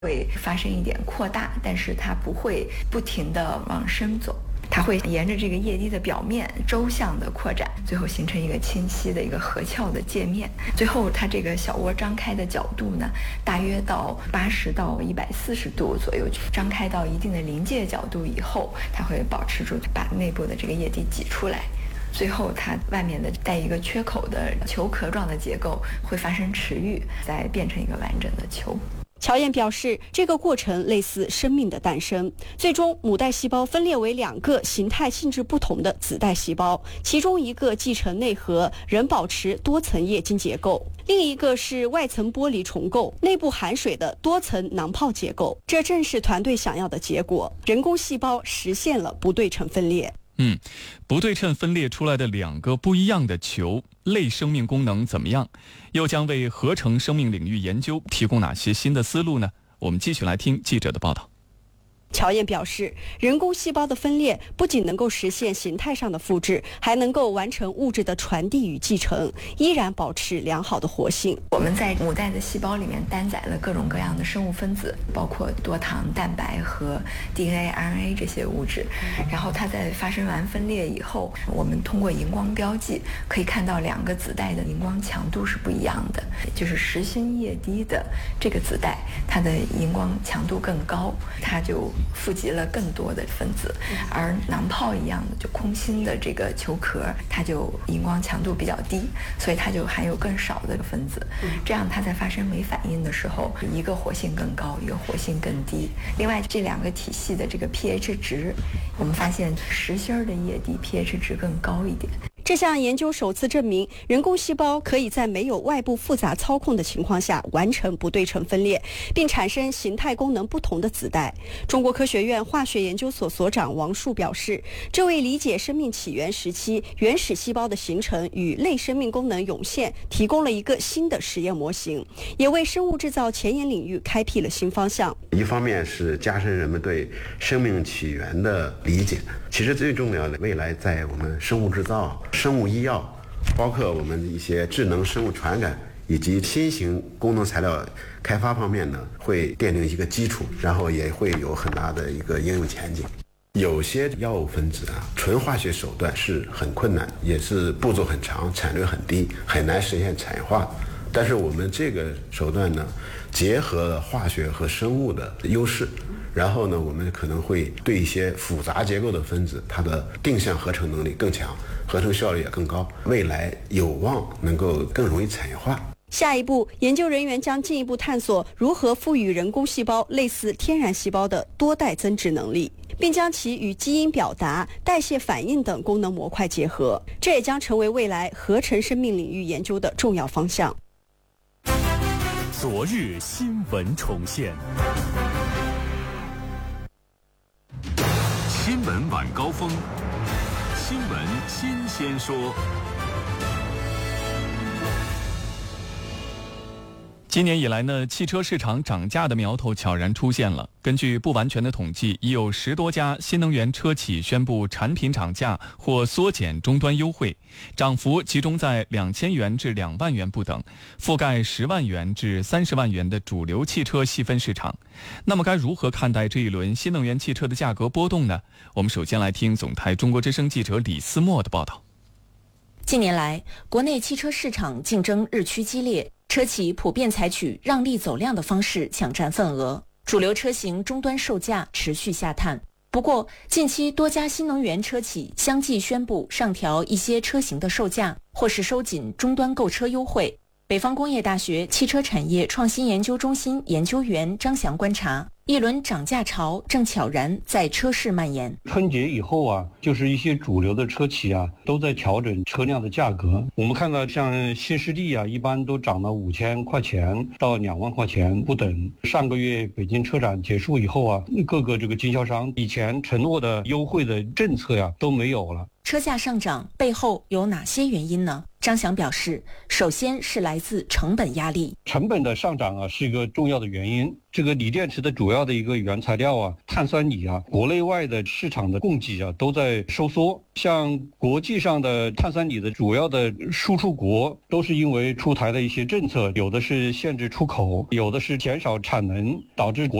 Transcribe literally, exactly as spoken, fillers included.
会发生一点扩大，但是它不会不停地往深走，它会沿着这个液滴的表面周向的扩展，最后形成一个清晰的一个合鞘的界面。最后它这个小窝张开的角度呢，大约到八十到一百四十度左右，张开到一定的临界角度以后，它会保持住把内部的这个液滴挤出来。最后它外面的带一个缺口的球壳状的结构会发生迟愈，再变成一个完整的球。 乔燕表示，这个过程类似生命的诞生。最终，母带细胞分裂为两个形态性质不同的子带细胞，其中一个继承内核，仍保持多层液晶结构；另一个是外层剥离重构，内部含水的多层囊泡结构。这正是团队想要的结果，人工细胞实现了不对称分裂。 嗯，不对称分裂出来的两个不一样的球，类生命功能怎么样？又将为合成生命领域研究提供哪些新的思路呢？我们继续来听记者的报道。 乔燕表示，人工细胞的分裂不仅能够实现形态上的复制，还能够完成物质的传递与继承，依然保持良好的活性。 我们在母带的细胞里面担载了各种各样的生物分子，包括多糖、蛋白和 D N A、R N A 这些物质。然后它在发生完分裂以后，我们通过荧光标记可以看到两个子带的荧光强度是不一样的，就是实心液滴的这个子带，它的荧光强度更高，它就富集了更多的分子，而囊泡一样的就空心的这个球壳，它就荧光强度比较低，所以它就含有更少的分子，这样它在发生酶反应的时候，一个活性更高，一个活性更低。另外这两个体系的这个 pH 值，我们发现实心的液滴 pH 值更高一点。 这项研究首次证明，人工细胞可以在没有外部复杂操控的情况下完成不对称分裂，并产生形态功能不同的子带。中国科学院化学研究所所长王树表示，这为理解生命起源时期原始细胞的形成与类生命功能涌现提供了一个新的实验模型，也为生物制造前沿领域开辟了新方向。 一方面是加深人们对生命起源的理解，其实最重要的，未来在我们生物制造、生物医药，包括我们一些智能生物传感以及新型功能材料开发方面呢，会奠定一个基础，然后也会有很大的一个应用前景。有些药物分子啊，纯化学手段是很困难，也是步骤很长，产率很低，很难实现产业化。但是我们这个手段呢，结合了化学和生物的优势，然后呢，我们可能会对一些复杂结构的分子，它的定向合成能力更强，合成效率也更高，未来有望能够更容易产业化。 下一步，研究人员将进一步探索如何赋予人工细胞类似天然细胞的多代增殖能力，并将其与基因表达、代谢反应等功能模块结合，这也将成为未来合成生命领域研究的重要方向。 昨日新闻重现，新闻晚高峰，新闻新鲜说。 今年以来呢，汽车市场涨价的苗头悄然出现了。根据不完全的统计，已有十多家新能源车企宣布产品涨价或缩减终端优惠，涨幅集中在两千元至两万元不等，覆盖十万元至三十万元的主流汽车细分市场。那么该如何看待这一轮新能源汽车的价格波动呢？我们首先来听总台中国之声记者李思墨的报道。 近年来，国内汽车市场竞争日趋激烈，车企普遍采取让利走量的方式抢占份额，主流车型终端售价持续下探。不过，近期多家新能源车企相继宣布上调一些车型的售价，或是收紧终端购车优惠。北方工业大学汽车产业创新研究中心研究员张翔观察，一轮涨价潮正悄然在车市蔓延。 春节以后啊，就是一些主流的车企啊，都在调整车辆的价格。我们看到像新势力啊，一般都涨了五千块钱到两万块钱不等。上个月北京车展结束以后啊，各个这个经销商以前承诺的优惠的政策呀、啊、都没有了。 车价上涨背后有哪些原因呢？张翔表示，首先是来自成本压力。 成本的上涨啊，是一个重要的原因。这个锂电池的主要的一个原材料啊，碳酸锂啊，国内外的市场的供给啊都在收缩。像国际上的碳酸锂的主要的输出国，都是因为出台的一些政策，有的是限制出口，有的是减少产能，导致国